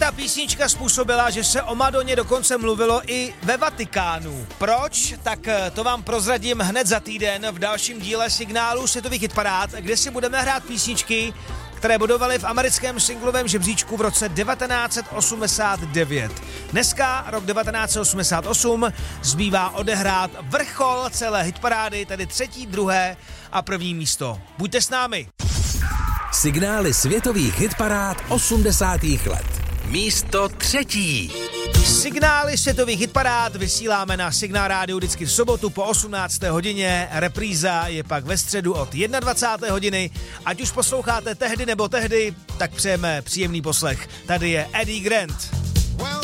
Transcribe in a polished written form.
Ta písnička způsobila, že se o Madoně dokonce mluvilo i ve Vatikánu. Proč? Tak to vám prozradím hned za týden v dalším díle Signálu světových hitparád, kde si budeme hrát písničky, které bodovaly v americkém singlovém žebříčku v roce 1989. Dneska, rok 1988, zbývá odehrát vrchol celé hitparády, tedy 3., 2. a 1. místo. Buďte s námi. Signály světových hitparád 80. let. Místo 3. Signály světových hitparád vysíláme na Signál rádiu vždycky v sobotu po 18. hodině. Repríza je pak ve středu od 21. hodiny. Ať už posloucháte tehdy nebo tehdy, tak přejeme příjemný poslech. Tady je Eddie Grant.